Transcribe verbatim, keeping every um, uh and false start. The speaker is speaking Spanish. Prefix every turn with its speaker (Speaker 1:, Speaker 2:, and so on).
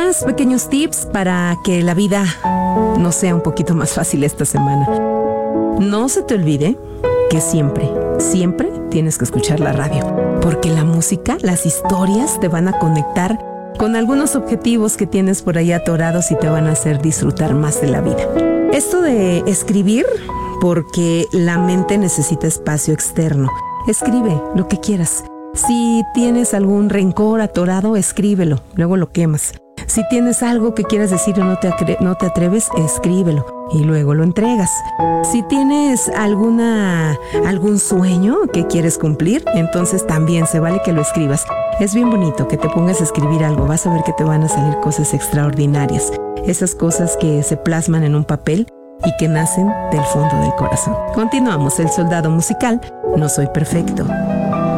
Speaker 1: más pequeños tips para que la vida nos sea un poquito más fácil esta semana. No se te olvide que siempre, siempre tienes que escuchar la radio, porque la música, las historias te van a conectar con algunos objetivos que tienes por ahí atorados y te van a hacer disfrutar más de la vida. Esto de escribir, porque la mente necesita espacio externo. Escribe lo que quieras. Si tienes algún rencor atorado, escríbelo, luego lo quemas. Si tienes algo que quieras decir y no te, atre- no te atreves, escríbelo y luego lo entregas. Si tienes alguna, algún sueño que quieres cumplir, entonces también se vale que lo escribas. Es bien bonito que te pongas a escribir algo, vas a ver que te van a salir cosas extraordinarias. Esas cosas que se plasman en un papel y que nacen del fondo del corazón. Continuamos, El Soldado Musical, No Soy Perfecto.